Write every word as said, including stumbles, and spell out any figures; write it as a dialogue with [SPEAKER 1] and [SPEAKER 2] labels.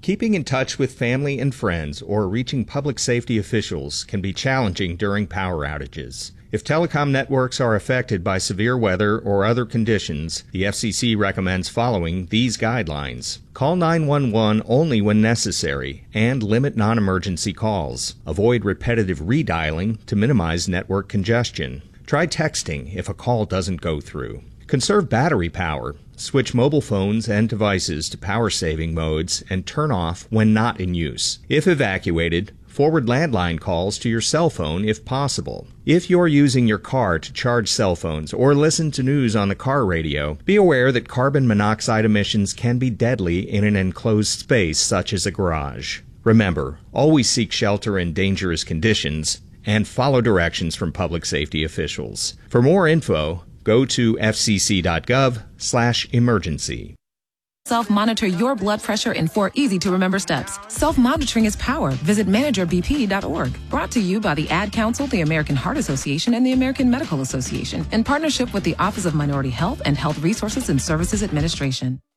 [SPEAKER 1] Keeping in touch with family and friends or reaching public safety officials can be challenging during power outages. If telecom networks are affected by severe weather or other conditions, the F C C recommends following these guidelines. Call nine one one only when necessary and limit non-emergency calls. Avoid repetitive redialing to minimize network congestion. Try texting if a call doesn't go through. Conserve battery power. Switch mobile phones and devices to power-saving modes and turn off when not in use. If evacuated, forward landline calls to your cell phone if possible. If you're using your car to charge cell phones or listen to news on the car radio, be aware that carbon monoxide emissions can be deadly in an enclosed space such as a garage. Remember, always seek shelter in dangerous conditions and follow directions from public safety officials. For more info, go to f c c dot gov slash emergency.
[SPEAKER 2] Self-monitor your blood pressure in four easy-to-remember steps. Self-monitoring is power. Visit manager b p dot org. Brought to you by the Ad Council, the American Heart Association, and the American Medical Association in partnership with the Office of Minority Health and Health Resources and Services Administration.